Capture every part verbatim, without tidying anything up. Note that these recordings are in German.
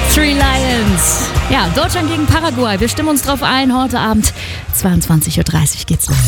Three Lions. Ja, Deutschland gegen Paraguay. Wir stimmen uns drauf ein. Heute Abend zweiundzwanzig Uhr dreißig geht's los.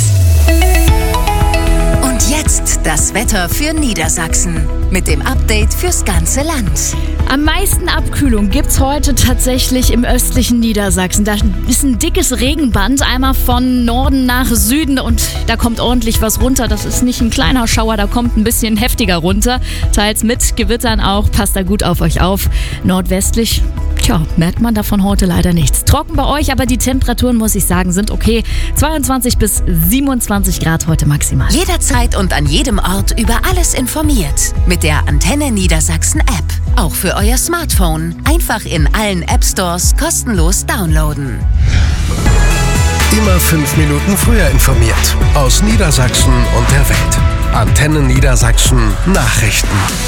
Und jetzt das Wetter für Niedersachsen mit dem Update fürs ganze Land. Am meisten Abkühlung gibt's heute tatsächlich im östlichen Niedersachsen. Da ist ein dickes Regenband, einmal von Norden nach Süden und da kommt ordentlich was runter. Das ist nicht ein kleiner Schauer, da kommt ein bisschen heftiger runter. Teils mit Gewittern auch, passt da gut auf euch auf. Nordwestlich, tja, merkt man davon heute leider nichts. Trocken bei euch, aber die Temperaturen, muss ich sagen, sind okay. zweiundzwanzig bis siebenundzwanzig Grad heute maximal. Jederzeit und an jedem Ort über alles informiert. Mit der Antenne Niedersachsen App. Auch für euer Smartphone. Einfach in allen App Stores kostenlos downloaden. Immer fünf Minuten früher informiert. Aus Niedersachsen und der Welt. Antenne Niedersachsen Nachrichten.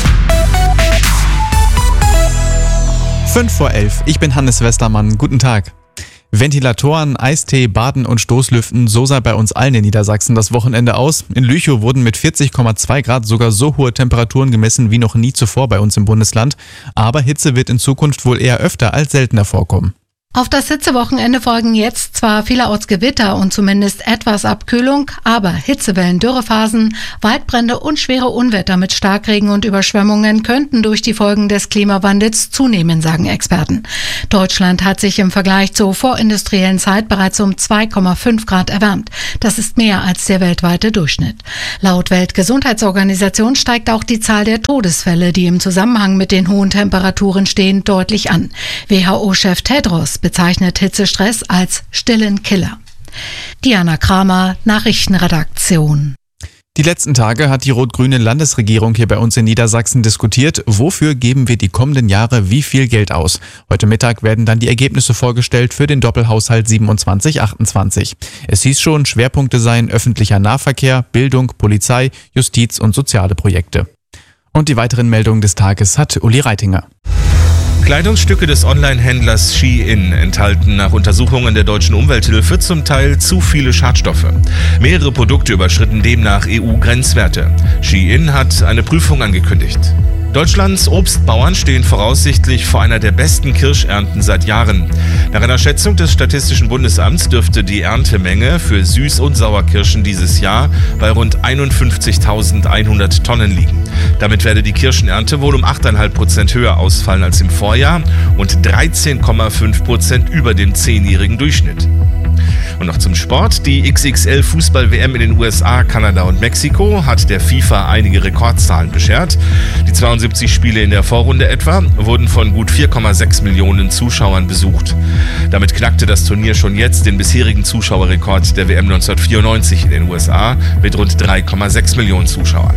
fünf vor elf. Ich bin Hannes Westermann. Guten Tag. Ventilatoren, Eistee, Baden und Stoßlüften, so sah bei uns allen in Niedersachsen das Wochenende aus. In Lüchow wurden mit vierzig Komma zwei Grad sogar so hohe Temperaturen gemessen wie noch nie zuvor bei uns im Bundesland. Aber Hitze wird in Zukunft wohl eher öfter als seltener vorkommen. Auf das Hitzewochenende folgen jetzt zwar vielerorts Gewitter und zumindest etwas Abkühlung, aber Hitzewellen, Dürrephasen, Waldbrände und schwere Unwetter mit Starkregen und Überschwemmungen könnten durch die Folgen des Klimawandels zunehmen, sagen Experten. Deutschland hat sich im Vergleich zur vorindustriellen Zeit bereits um zwei Komma fünf Grad erwärmt. Das ist mehr als der weltweite Durchschnitt. Laut Weltgesundheitsorganisation steigt auch die Zahl der Todesfälle, die im Zusammenhang mit den hohen Temperaturen stehen, deutlich an. W H O-Chef Tedros bezeichnet Hitzestress als stillen Killer. Diana Kramer, Nachrichtenredaktion. Die letzten Tage hat die rot-grüne Landesregierung hier bei uns in Niedersachsen diskutiert, wofür geben wir die kommenden Jahre wie viel Geld aus. Heute Mittag werden dann die Ergebnisse vorgestellt für den Doppelhaushalt siebenundzwanzig achtundzwanzig. Es hieß schon, Schwerpunkte seien öffentlicher Nahverkehr, Bildung, Polizei, Justiz und soziale Projekte. Und die weiteren Meldungen des Tages hat Uli Reitinger. Kleidungsstücke des Online-Händlers Shein enthalten nach Untersuchungen der deutschen Umwelthilfe zum Teil zu viele Schadstoffe. Mehrere Produkte überschritten demnach E U-Grenzwerte. Shein hat eine Prüfung angekündigt. Deutschlands Obstbauern stehen voraussichtlich vor einer der besten Kirschernten seit Jahren. Nach einer Schätzung des Statistischen Bundesamts dürfte die Erntemenge für Süß- und Sauerkirschen dieses Jahr bei rund einundfünfzigtausendeinhundert Tonnen liegen. Damit werde die Kirschenernte wohl um acht Komma fünf Prozent höher ausfallen als im Vorjahr und dreizehn Komma fünf Prozent über dem zehnjährigen Durchschnitt. Und noch zum Sport. Die X X L-Fußball-W M in den U S A, Kanada und Mexiko hat der FIFA einige Rekordzahlen beschert. Die zweiundsiebzig Spiele in der Vorrunde etwa wurden von gut vier Komma sechs Millionen Zuschauern besucht. Damit knackte das Turnier schon jetzt den bisherigen Zuschauerrekord der W M neunzehnhundertvierundneunzig in den U S A mit rund drei Komma sechs Millionen Zuschauern.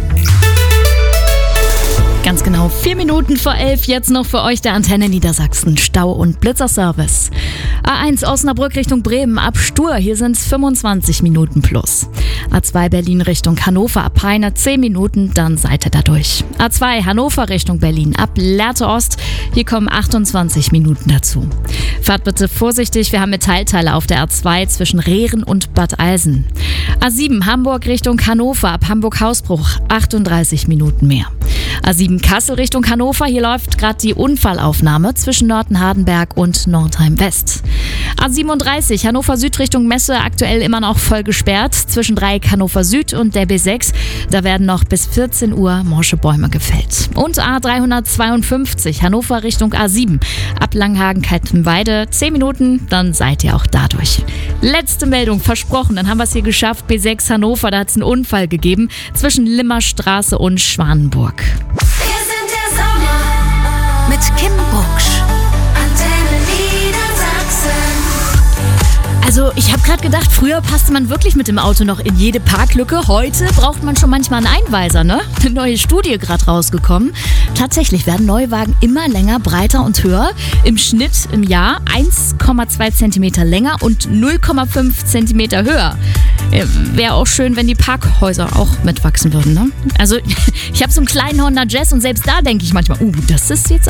Ganz genau, vier Minuten vor elf, jetzt noch für euch der Antenne Niedersachsen Stau- und Blitzerservice. A eins Osnabrück Richtung Bremen ab Stur, hier sind es fünfundzwanzig Minuten plus. A zwei Berlin Richtung Hannover ab Peine zehn Minuten, dann seid ihr da durch. A zwei Hannover Richtung Berlin ab Lehrte Ost, hier kommen achtundzwanzig Minuten dazu. Fahrt bitte vorsichtig, wir haben Metallteile auf der A zwei zwischen Rehren und Bad Eilsen. A sieben Hamburg Richtung Hannover ab Hamburg-Hausbruch, achtunddreißig Minuten mehr. A sieben Kassel Richtung Hannover, hier läuft gerade die Unfallaufnahme zwischen Nörten-Hardenberg und Nordheim-West. A siebenunddreißig Hannover Süd Richtung Messe, aktuell immer noch voll gesperrt, zwischen Dreieck Hannover Süd und der B sechs, da werden noch bis vierzehn Uhr morsche Bäume gefällt. Und A dreihundertzweiundfünfzig Hannover Richtung A sieben, ab Langhagen-Kaltenweide, zehn Minuten, dann seid ihr auch da durch. Letzte Meldung, versprochen, dann haben wir es hier geschafft, B sechs Hannover, da hat es einen Unfall gegeben, zwischen Limmerstraße und Schwanenburg. Wir sind der Sommer mit Kim Bucksch. Antenne Niedersachsen. Also ich habe gerade gedacht, früher passte man wirklich mit dem Auto noch in jede Parklücke. Heute braucht man schon manchmal einen Einweiser, ne? Eine neue Studie gerade rausgekommen. Tatsächlich werden Neuwagen immer länger, breiter und höher. Im Schnitt im Jahr eins Komma zwei Zentimeter länger und null Komma fünf Zentimeter höher. Äh, Wäre auch schön, wenn die Parkhäuser auch mitwachsen würden, ne? Also ich habe so einen kleinen Honda Jazz und selbst da denke ich manchmal, uh, das ist jetzt